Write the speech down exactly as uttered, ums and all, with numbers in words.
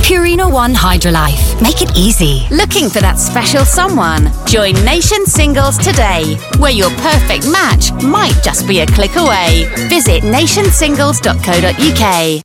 Purina One Hydrolife. Make it easy. Looking for that special someone? Join Nation Singles today, where your perfect match might just be a click away. Visit nation singles dot co dot uk.